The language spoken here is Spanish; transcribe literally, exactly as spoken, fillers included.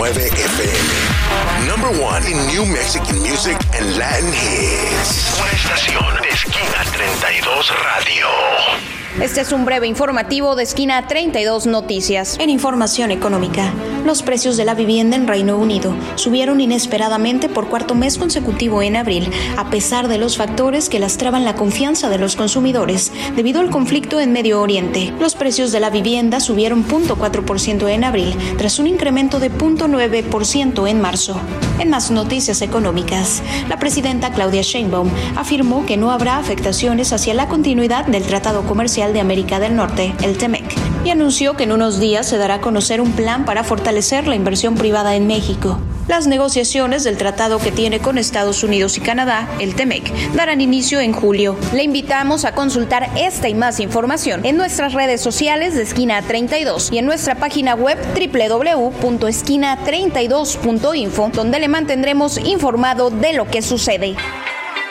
nueve F M. Number one in New Mexican music and Latin hits. Una estación de Esquina treinta y dos Radio. Este es un breve informativo de Esquina treinta y dos Noticias. En información económica, los precios de la vivienda en Reino Unido subieron inesperadamente por cuarto mes consecutivo en abril, a pesar de los factores que lastraban la confianza de los consumidores debido al conflicto en Medio Oriente. Los precios de la vivienda subieron cero punto cuatro por ciento en abril, tras un incremento de cero punto nueve por ciento en marzo. En más noticias económicas, la presidenta Claudia Sheinbaum afirmó que no habrá afectaciones hacia la continuidad del Tratado Comercial de América del Norte, el T M E C, y anunció que en unos días se dará a conocer un plan para fortalecer la inversión privada en México. Las negociaciones del tratado que tiene con Estados Unidos y Canadá, el T M E C, darán inicio en julio. Le invitamos a consultar esta y más información en nuestras redes sociales de Esquina treinta y dos y en nuestra página web doble u doble u doble u punto esquina treinta y dos punto info, donde le mantendremos informado de lo que sucede.